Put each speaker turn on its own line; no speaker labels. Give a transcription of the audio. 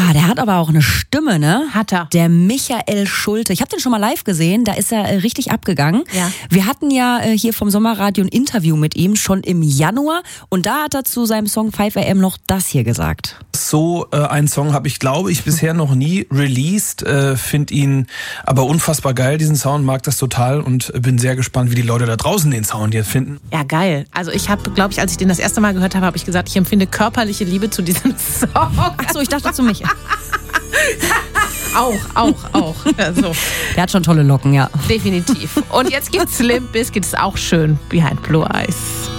Der hat aber auch eine Stimme, ne?
Hat er.
Der Michael Schulte. Ich habe den schon mal live gesehen, da ist er richtig abgegangen.
Ja.
Wir hatten ja hier vom Sommerradio ein Interview mit ihm schon im Januar und da hat er zu seinem Song 5 AM noch das hier gesagt.
So einen Song habe ich, glaube ich, bisher noch nie released. Finde ihn aber unfassbar geil, diesen Sound, mag das total und bin sehr gespannt, wie die Leute da draußen den Sound jetzt finden.
Ja, geil. Also ich habe, glaube ich, als ich den das erste Mal gehört habe, habe ich gesagt, ich empfinde körperliche Liebe zu diesem Song.
Ach so, ich dachte zu mich.
Auch. Also,
Der hat schon tolle Locken, ja.
definitiv. Und jetzt gibt's Limp Bizkit, ist auch schön, Behind Blue Eyes.